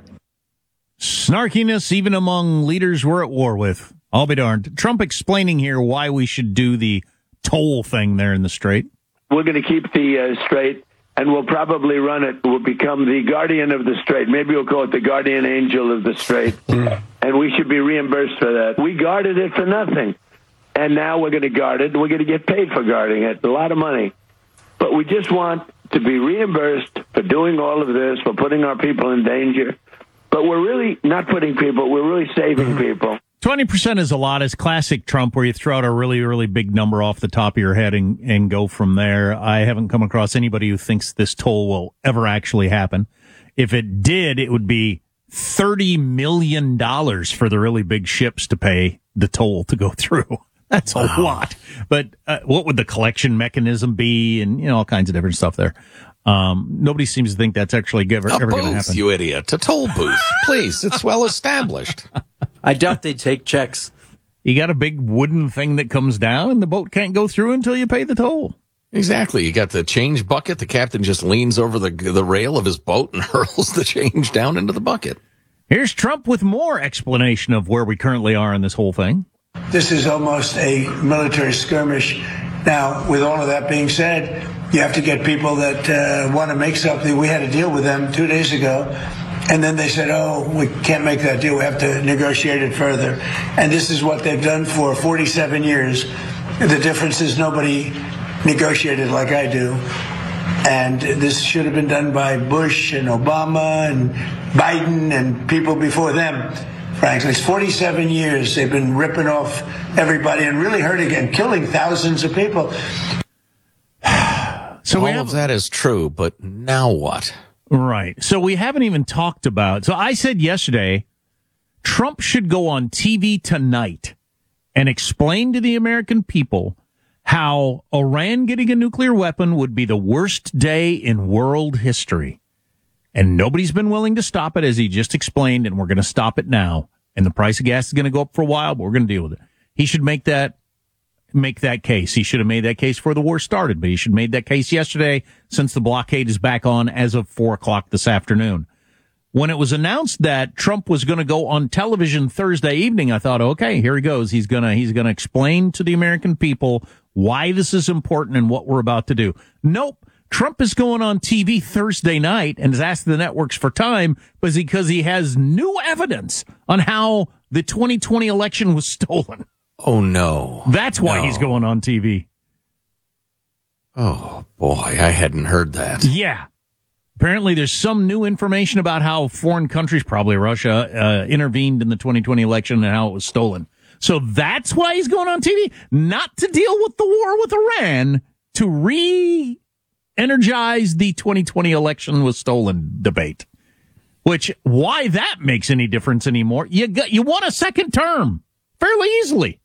[SPEAKER 29] Snarkiness even among leaders we're at war with. I'll be darned. Trump explaining here why we should do the toll thing there in the strait.
[SPEAKER 30] We're going to keep the uh, strait, and we'll probably run it. We'll become the guardian of the strait. Maybe we'll call it the guardian angel of the strait, and we should be reimbursed for that. We guarded it for nothing, and now we're going to guard it, and we're going to get paid for guarding it, a lot of money. But we just want to be reimbursed for doing all of this, for putting our people in danger. But we're really not putting people, we're really saving people.
[SPEAKER 29] twenty percent is a lot. It's classic Trump, where you throw out a really, really big number off the top of your head and, and go from there. I haven't come across anybody who thinks this toll will ever actually happen. If it did, it would be thirty million dollars for the really big ships to pay the toll to go through. That's wow. a lot. But uh, what would the collection mechanism be, and you know, all kinds of different stuff there. Um, nobody seems to think that's actually ever, ever going to happen.
[SPEAKER 31] You idiot. A toll booth. Please. It's well established.
[SPEAKER 32] I doubt they take checks.
[SPEAKER 29] You got a big wooden thing that comes down and the boat can't go through until you pay the toll.
[SPEAKER 31] Exactly. You got the change bucket. The captain just leans over the, the rail of his boat and hurls the change down into the bucket.
[SPEAKER 29] Here's Trump with more explanation of where we currently are in this whole thing.
[SPEAKER 33] This is almost a military skirmish. Now, with all of that being said, you have to get people that uh, want to make something. We had a deal with them two days ago, and then they said, oh, we can't make that deal. We have to negotiate it further. And this is what they've done for forty-seven years. The difference is nobody negotiated like I do. And this should have been done by Bush and Obama and Biden and people before them. Frankly, it's forty-seven years they've been ripping off everybody and really hurting and killing thousands of people.
[SPEAKER 31] So all have, of that is true, but now what?
[SPEAKER 29] Right. So we haven't even talked about. So I said yesterday, Trump should go on T V tonight and explain to the American people how Iran getting a nuclear weapon would be the worst day in world history. And nobody's been willing to stop it, as he just explained, and we're going to stop it now. And the price of gas is going to go up for a while, but we're going to deal with it. He should make that make that case. He should have made that case before the war started, but he should have made that case yesterday, since the blockade is back on as of four o'clock this afternoon. When it was announced that Trump was going to go on television Thursday evening, I thought, okay, here he goes. He's going to he's going to explain to the American people why this is important and what we're about to do. Nope. Trump is going on T V Thursday night and is asking the networks for time because he has new evidence on how the twenty twenty election was stolen.
[SPEAKER 31] Oh, no.
[SPEAKER 29] That's why
[SPEAKER 31] no.
[SPEAKER 29] he's going on T V.
[SPEAKER 31] Oh, Boy, I hadn't heard that.
[SPEAKER 29] Yeah. Apparently there's some new information about how foreign countries, probably Russia, uh, intervened in the twenty twenty election and how it was stolen. So that's why he's going on T V? Not to deal with the war with Iran, to re-energize the twenty twenty election was stolen debate. Which, why that makes any difference anymore? You got, you won a second term fairly easily.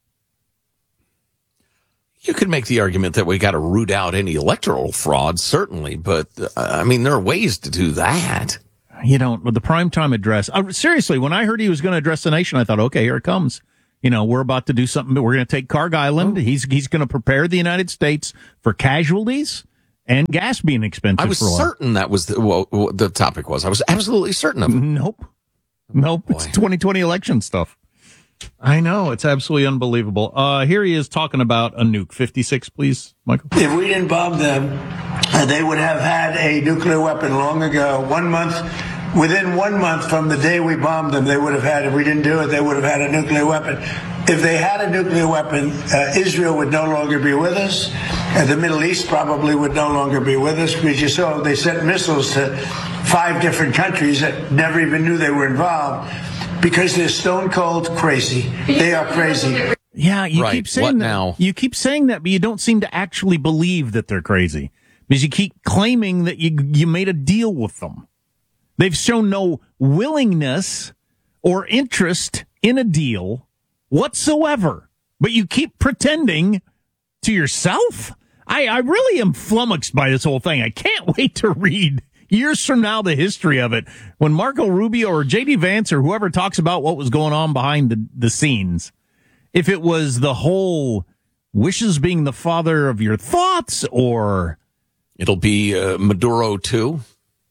[SPEAKER 31] You could make the argument that we got to root out any electoral fraud, certainly, but uh, I mean, there are ways to do that.
[SPEAKER 29] You don't, with the primetime address. Uh, seriously, when I heard he was going to address the nation, I thought, okay, here it comes. You know, we're about to do something. We're going to take Carg Island. Oh. He's he's going to prepare the United States for casualties and gas being expensive.
[SPEAKER 31] I was
[SPEAKER 29] for a
[SPEAKER 31] certain that was the, well, what the topic was. I was absolutely certain of it.
[SPEAKER 29] Nope. Nope. Oh, it's twenty twenty election stuff. I know. It's absolutely unbelievable. Uh, here he is talking about a nuke. fifty-six, please, Michael.
[SPEAKER 33] If we didn't bomb them, uh, they would have had a nuclear weapon long ago. One month, within one month from the day we bombed them, they would have had, if we didn't do it, they would have had a nuclear weapon. If they had a nuclear weapon, uh, Israel would no longer be with us. And the Middle East probably would no longer be with us, because you saw they sent missiles to five different countries that never even knew they were involved. Because they're stone cold crazy. They are crazy.
[SPEAKER 29] Yeah, you
[SPEAKER 31] right.
[SPEAKER 29] keep saying
[SPEAKER 31] what
[SPEAKER 29] that.
[SPEAKER 31] Now?
[SPEAKER 29] You keep saying that, but you don't seem to actually believe that they're crazy. Because you keep claiming that you you made a deal with them. They've shown no willingness or interest in a deal whatsoever. But you keep pretending to yourself? I, I really am flummoxed by this whole thing. I can't wait to read years from now the history of it, when Marco Rubio or J D Vance or whoever talks about what was going on behind the, the scenes. If it was the whole wishes being the father of your thoughts, or
[SPEAKER 31] it'll be uh, Maduro too.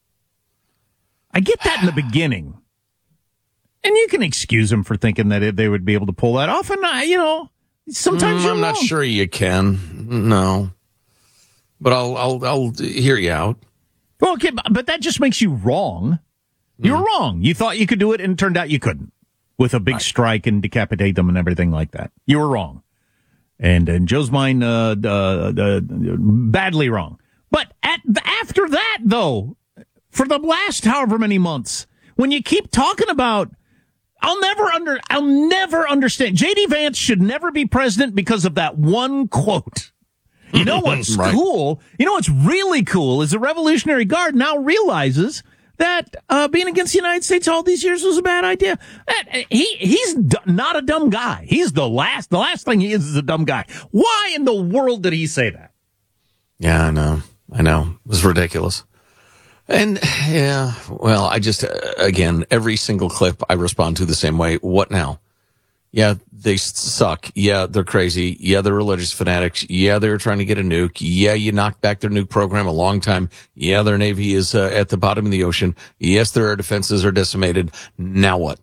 [SPEAKER 29] I get that in the beginning. And you can excuse them for thinking that it, they would be able to pull that off. And, I, you know, sometimes
[SPEAKER 31] mm,
[SPEAKER 29] you're
[SPEAKER 31] I'm
[SPEAKER 29] wrong.
[SPEAKER 31] not sure you can. No. But I'll, I'll, I'll hear you out.
[SPEAKER 29] Well, okay, but that just makes you wrong. You're mm. wrong. You thought you could do it, and it turned out you couldn't, with a big right. strike and decapitate them and everything like that. You were wrong. And in Joe's mind, uh, uh, uh, badly wrong. But at after that, though, for the last however many months, when you keep talking about, I'll never under, I'll never understand. J D Vance should never be president because of that one quote. You know what's right. cool? You know what's really cool is the Revolutionary Guard now realizes that uh, being against the United States all these years was a bad idea. That, he he's d- not a dumb guy. He's the last. The last thing he is is a dumb guy. Why in the world did he say that?
[SPEAKER 31] Yeah, I know. I know. It was ridiculous. And yeah, well, I just uh, again every single clip I respond to the same way. What now? Yeah, they suck. Yeah, they're crazy. Yeah, they're religious fanatics. Yeah, they're trying to get a nuke. Yeah, you knocked back their nuke program a long time. Yeah, their Navy is uh, at the bottom of the ocean. Yes, their air defenses are decimated. Now what?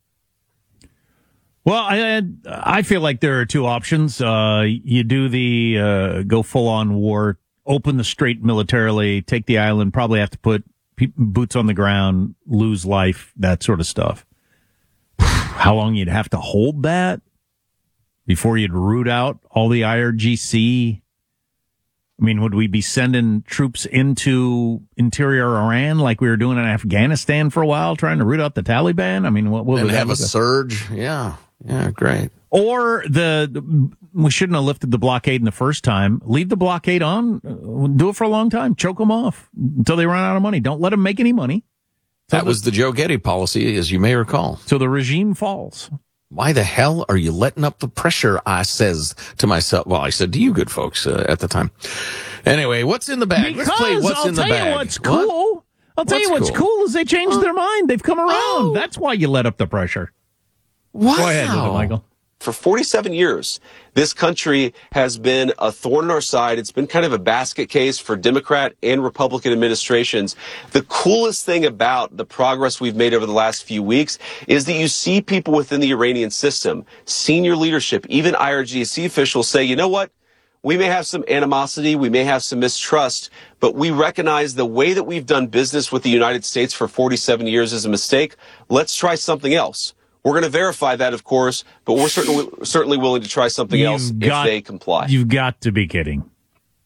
[SPEAKER 29] Well, I I feel like there are two options. Uh, you do the uh, go full-on war, open the strait militarily, take the island, probably have to put pe- boots on the ground, lose life, that sort of stuff. How long you'd have to hold that before you'd root out all the I R G C? I mean, would we be sending troops into interior Iran like we were doing in Afghanistan for a while, trying to root out the Taliban? I mean, what, what
[SPEAKER 31] and
[SPEAKER 29] would
[SPEAKER 31] have
[SPEAKER 29] that
[SPEAKER 31] a surge? Yeah, yeah, great.
[SPEAKER 29] Or the we shouldn't have lifted the blockade in the first time. Leave the blockade on. Do it for a long time. Choke them off until they run out of money. Don't let them make any money.
[SPEAKER 31] That was the Joe Getty policy, as you may recall.
[SPEAKER 29] So the regime falls.
[SPEAKER 31] Why the hell are you letting up the pressure? I says to myself. Well, I said to you, good folks, uh, at the time. Anyway, what's in the bag?
[SPEAKER 29] Because
[SPEAKER 31] Let's play what's
[SPEAKER 29] I'll
[SPEAKER 31] in the
[SPEAKER 29] tell
[SPEAKER 31] bag.
[SPEAKER 29] you what's cool. What? I'll tell
[SPEAKER 31] what's
[SPEAKER 29] you what's
[SPEAKER 31] cool?
[SPEAKER 29] cool is they changed
[SPEAKER 31] huh?
[SPEAKER 29] their mind. They've come around.
[SPEAKER 31] Oh.
[SPEAKER 29] That's why you let up the pressure.
[SPEAKER 31] Wow.
[SPEAKER 29] Go ahead, Michael.
[SPEAKER 1] For forty-seven years, this country has been a thorn in our side. It's been kind of a basket case for Democrat and Republican administrations. The coolest thing about the progress we've made over the last few weeks is that you see people within the Iranian system, senior leadership, even I R G C officials say, you know what? We may have some animosity, we may have some mistrust, but we recognize the way that we've done business with the United States for forty-seven years is a mistake. Let's try something else. We're going to verify that, of course, but we're certainly certainly willing to try something
[SPEAKER 29] You've
[SPEAKER 1] else
[SPEAKER 29] got,
[SPEAKER 1] if they comply.
[SPEAKER 29] You've got to be kidding.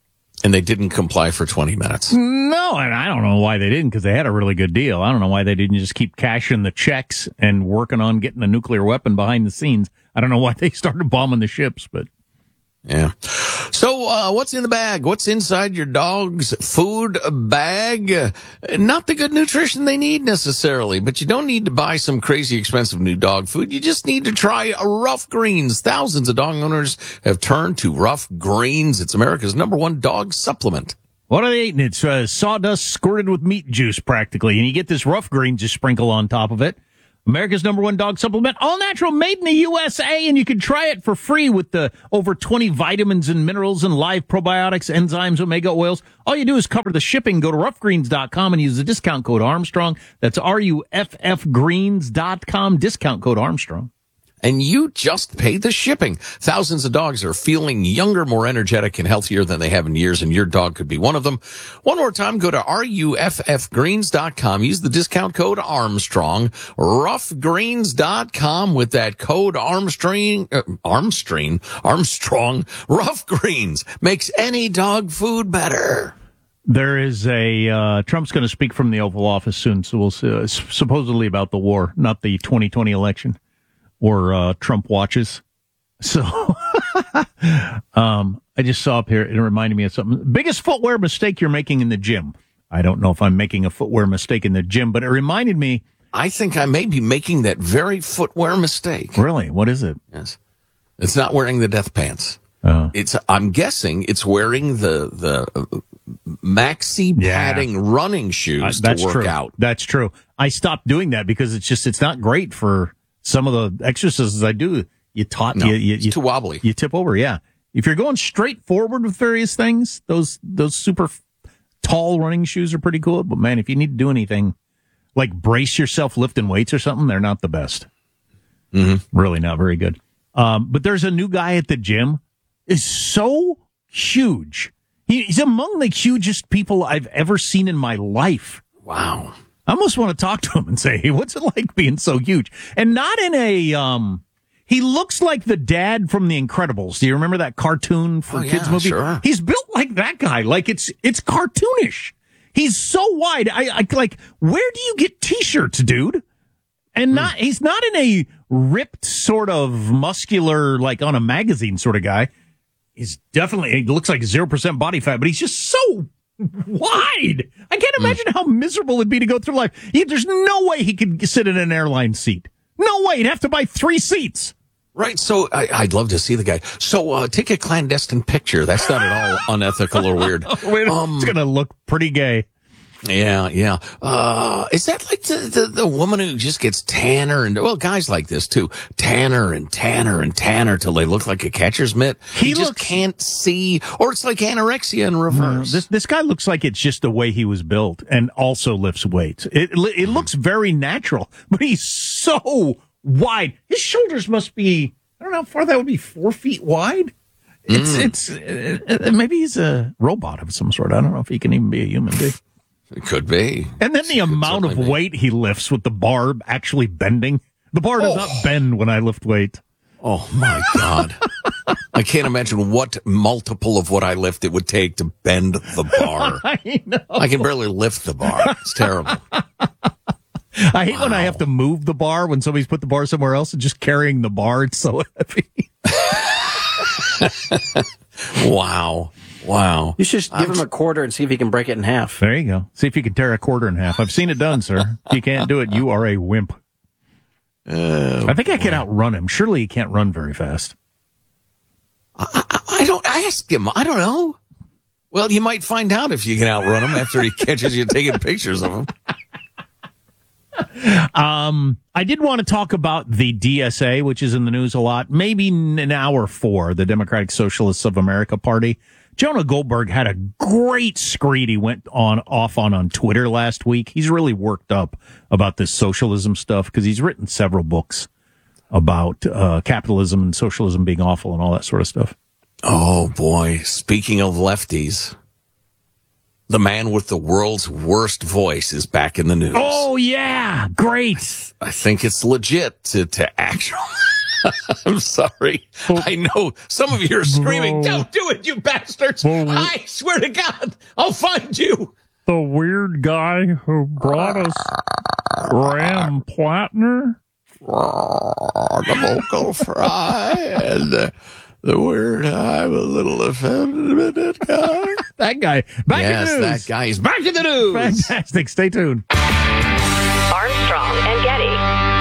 [SPEAKER 31] And they didn't comply for twenty minutes.
[SPEAKER 29] No, and I don't know why they didn't, because they had a really good deal. I don't know why they didn't just keep cashing the checks and working on getting a nuclear weapon behind the scenes. I don't know why they started bombing the ships, but...
[SPEAKER 31] Yeah. So, uh, what's in the bag? What's inside your dog's food bag? Uh, not the good nutrition they need necessarily, but you don't need to buy some crazy expensive new dog food. You just need to try Rough Greens. Thousands of dog owners have turned to Rough Greens. It's America's number one dog supplement.
[SPEAKER 29] What are they eating? It's uh, sawdust squirted with meat juice, practically. And you get this Rough Greens just sprinkle on top of it. America's number one dog supplement, all natural, made in the U S A, and you can try it for free with the over twenty vitamins and minerals and live probiotics, enzymes, omega oils. All you do is cover the shipping. Go to rough greens dot com and use the discount code Armstrong. That's R U F F greens dot com, discount code Armstrong.
[SPEAKER 31] And you just pay the shipping. Thousands of dogs are feeling younger, more energetic, and healthier than they have in years, and your dog could be one of them. One more time, go to R U F F greens dot com. Use the discount code Armstrong. rough greens dot com with that code Armstrong. Uh, Armstrong. Armstrong. Rough Greens makes any dog food better.
[SPEAKER 29] There is a, uh, Trump's going to speak from the Oval Office soon, so we'll see, uh, supposedly about the war, not the twenty twenty election. Or uh, Trump watches. So um, I just saw up here, it reminded me of something. Biggest footwear mistake you're making in the gym. I don't know if I'm making a footwear mistake in the gym, but it reminded me.
[SPEAKER 31] I think I may be making that very footwear mistake.
[SPEAKER 29] Really? What is it?
[SPEAKER 31] Yes. It's not wearing the death pants.
[SPEAKER 29] Oh.
[SPEAKER 31] It's. I'm guessing it's wearing the the maxi padding yeah. running shoes uh,
[SPEAKER 29] that's
[SPEAKER 31] to work
[SPEAKER 29] true.
[SPEAKER 31] out.
[SPEAKER 29] That's true. I stopped doing that because it's just, it's not great for some of the exercises I do. You taught
[SPEAKER 31] no,
[SPEAKER 29] you, you,
[SPEAKER 31] it's
[SPEAKER 29] you
[SPEAKER 31] too wobbly.
[SPEAKER 29] You tip over, yeah. If you're going straight forward with various things, those those super f- tall running shoes are pretty cool. But man, if you need to do anything like brace yourself lifting weights or something, they're not the best.
[SPEAKER 31] Mm-hmm.
[SPEAKER 29] Really not very good. Um, but there's a new guy at the gym. Is so huge. He, he's among the hugest people I've ever seen in my life.
[SPEAKER 31] Wow.
[SPEAKER 29] I almost want to talk to him and say, hey, what's it like being so huge? And not in a, um, he looks like the dad from The Incredibles. Do you remember that cartoon for
[SPEAKER 31] oh,
[SPEAKER 29] kids
[SPEAKER 31] yeah,
[SPEAKER 29] movie?
[SPEAKER 31] Sure.
[SPEAKER 29] He's built like that guy. Like it's, it's cartoonish. He's so wide. I, I like, where do you get t-shirts, dude? And not, mm. he's not in a ripped sort of muscular, like on a magazine sort of guy. He's definitely, he looks like zero percent body fat, but he's just so wide. I can't imagine mm. how miserable it'd be to go through life. He, there's no way he could sit in an airline seat. No way. He'd have to buy three seats.
[SPEAKER 31] Right. So I, I'd love to see the guy. So uh, take a clandestine picture. That's not at all unethical or weird.
[SPEAKER 29] Um, it's going to look pretty gay.
[SPEAKER 31] Yeah, yeah. Uh, is that like the, the, the woman who just gets tanner and, well, guys like this too, tanner and tanner and tanner till they look like a catcher's mitt? He, he just looks, can't see, or it's like anorexia in reverse.
[SPEAKER 29] This this guy looks like it's just the way he was built and also lifts weights. It it looks very natural, but he's so wide. His shoulders must be, I don't know how far that would be, four feet wide? It's, mm. it's, uh, maybe he's a robot of some sort. I don't know if he can even be a human being.
[SPEAKER 31] It could be.
[SPEAKER 29] And then the amount of weight be. he lifts with the bar actually bending. The bar does oh. not bend when I lift weight.
[SPEAKER 31] Oh, my God. I can't imagine what multiple of what I lift it would take to bend the bar.
[SPEAKER 29] I know.
[SPEAKER 31] I can barely lift the bar. It's terrible.
[SPEAKER 29] I hate wow. when I have to move the bar when somebody's put the bar somewhere else and just carrying the bar. It's so heavy.
[SPEAKER 31] Wow. Wow.
[SPEAKER 32] You should just give
[SPEAKER 31] I'm...
[SPEAKER 32] him a quarter and see if he can break it in half.
[SPEAKER 29] There you go. See if you can tear a quarter in half. I've seen it done, sir. If you can't do it, you are a wimp.
[SPEAKER 31] Oh,
[SPEAKER 29] I think I
[SPEAKER 31] boy.
[SPEAKER 29] can outrun him. Surely he can't run very fast.
[SPEAKER 31] I, I, I don't ask him. I don't know. Well, you might find out if you can outrun him after he catches you taking pictures of him.
[SPEAKER 29] Um, I did want to talk about the D S A, which is in the news a lot. Maybe an hour for the Democratic Socialists of America Party. Jonah Goldberg had a great screed he went on off on on Twitter last week. He's really worked up about this socialism stuff because he's written several books about uh, capitalism and socialism being awful and all that sort of stuff.
[SPEAKER 31] Oh, boy. Speaking of lefties, the man with the world's worst voice is back in the news.
[SPEAKER 29] Oh, yeah. Great.
[SPEAKER 31] I think it's legit to, to actually... I'm sorry. I know some of you are screaming, don't do it, you bastards. I swear to God, I'll find you.
[SPEAKER 29] The weird guy who brought us Graham Plattner?
[SPEAKER 31] The vocal fry and uh, the word I'm a little offended with that guy.
[SPEAKER 29] That guy. Back
[SPEAKER 31] yes,
[SPEAKER 29] in the news.
[SPEAKER 31] that guy is back in the news.
[SPEAKER 29] Fantastic. Stay tuned.
[SPEAKER 26] Armstrong and Getty.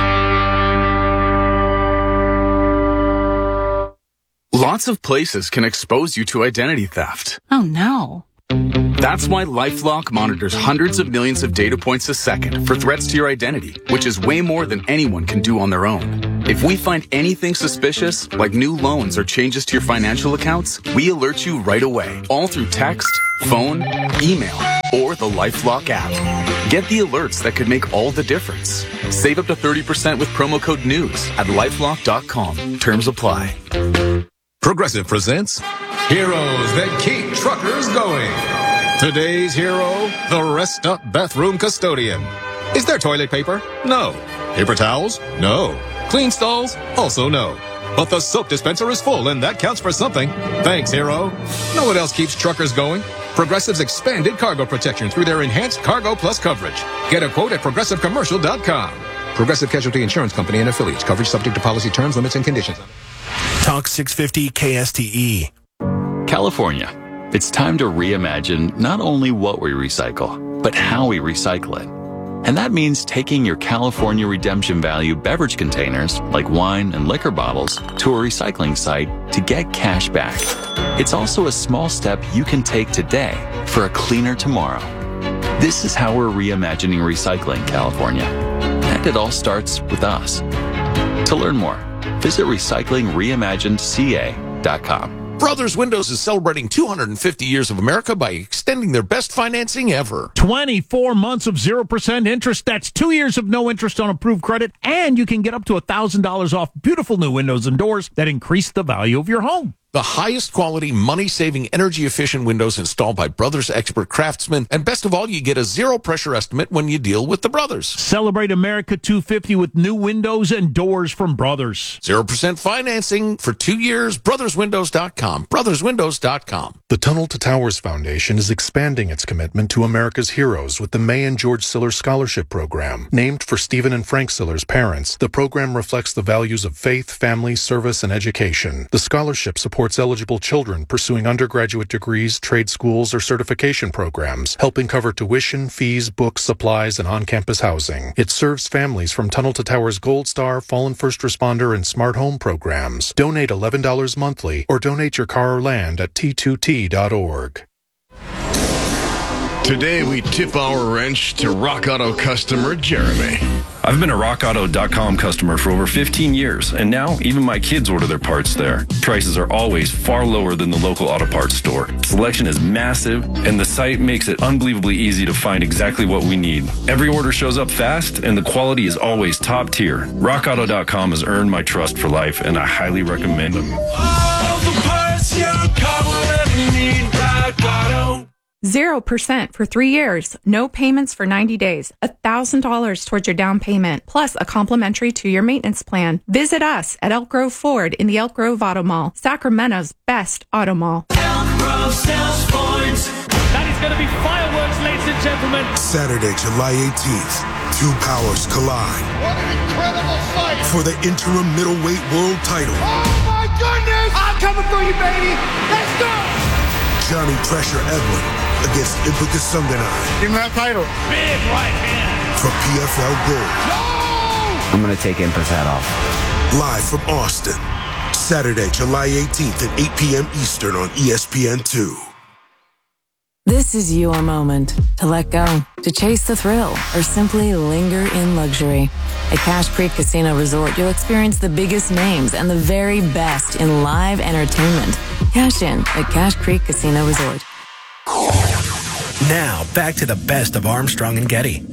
[SPEAKER 2] Lots of places can expose you to identity theft.
[SPEAKER 3] Oh, no.
[SPEAKER 2] That's why LifeLock monitors hundreds of millions of data points a second for threats to your identity, which is way more than anyone can do on their own. If we find anything suspicious, like new loans or changes to your financial accounts, we alert you right away, all through text, phone, email, or the LifeLock app. Get the alerts that could make all the difference. Save up to thirty percent with promo code NEWS at lifelock dot com. Terms apply.
[SPEAKER 4] Progressive presents Heroes That Keep Truckers Going. Today's hero, the Rest Up Bathroom Custodian. Is there toilet paper? No. Paper towels? No. Clean stalls? Also no. But the soap dispenser is full, and that counts for something. Thanks, hero. Know what else keeps truckers going? Progressive's expanded cargo protection through their enhanced Cargo Plus coverage. Get a quote at progressive commercial dot com. Progressive Casualty Insurance Company and affiliates. Coverage subject to policy terms, limits, and conditions.
[SPEAKER 25] Talk six fifty K S T E.
[SPEAKER 6] California. It's time to reimagine not only what we recycle, but how we recycle it. And that means taking your California Redemption Value beverage containers, like wine and liquor bottles, to a recycling site to get cash back. It's also a small step you can take today for a cleaner tomorrow. This is how we're reimagining recycling, California. And it all starts with us. To learn more, visit recycling reimagined c a dot com.
[SPEAKER 31] Brothers Windows is celebrating two hundred fifty years of America by extending their best financing ever.
[SPEAKER 29] twenty-four months of zero percent interest. That's two years of no interest on approved credit. And you can get up to one thousand dollars off beautiful new windows and doors that increase the value of your home.
[SPEAKER 31] The highest quality, money-saving, energy-efficient windows installed by Brothers expert craftsmen. And best of all, you get a zero-pressure estimate when you deal with the Brothers.
[SPEAKER 29] Celebrate America two fifty with new windows and doors from Brothers.
[SPEAKER 31] zero percent financing for two years. brothers windows dot com. brothers windows dot com.
[SPEAKER 7] The Tunnel to Towers Foundation is expanding its commitment to America's heroes with the May and George Siller Scholarship Program. Named for Stephen and Frank Siller's parents, the program reflects the values of faith, family, service, and education. The scholarship supports eligible children pursuing undergraduate degrees, trade schools, or certification programs, helping cover tuition, fees, books, supplies, and on-campus housing. It serves families from Tunnel to Towers Gold Star, Fallen First Responder, and Smart Home programs. Donate eleven dollars monthly or donate your car or land at T two T dot org.
[SPEAKER 8] Today we tip our wrench to Rock Auto customer Jeremy.
[SPEAKER 11] I've been a rock auto dot com customer for over fifteen years, and now even my kids order their parts there. Prices are always far lower than the local auto parts store. Selection is massive, and the site makes it unbelievably easy to find exactly what we need. Every order shows up fast, and the quality is always top tier. rock auto dot com has earned my trust for life, and I highly recommend them.
[SPEAKER 12] All the parts your car will ever need, Rock Auto.
[SPEAKER 13] Zero percent for three years. No payments for ninety days. A thousand dollars towards your down payment, plus a complimentary two-year maintenance plan. Visit us at Elk Grove Ford in the Elk Grove Auto Mall, Sacramento's best auto mall.
[SPEAKER 12] Elk Grove sells Fords. That is going to be fireworks, ladies and gentlemen.
[SPEAKER 14] Saturday, July eighteenth, two powers collide.
[SPEAKER 12] What an incredible fight!
[SPEAKER 14] For the interim middleweight world title.
[SPEAKER 12] Oh my goodness! I'm coming for you, baby. Let's go!
[SPEAKER 14] Johnny Pressure Edwin against Ibuka Sunganai.
[SPEAKER 12] Give me that title. Big right hand.
[SPEAKER 14] For P F L Gold.
[SPEAKER 12] No!
[SPEAKER 15] I'm going to take Emperor's hat off.
[SPEAKER 14] Live from Austin. Saturday, July eighteenth at eight p.m. Eastern on E S P N two.
[SPEAKER 26] This is your moment to let go, to chase the thrill, or simply linger in luxury. At Cache Creek Casino Resort, you'll experience the biggest names and the very best in live entertainment. Cash in at Cache Creek Casino Resort.
[SPEAKER 25] Now, back to the best of Armstrong and Getty.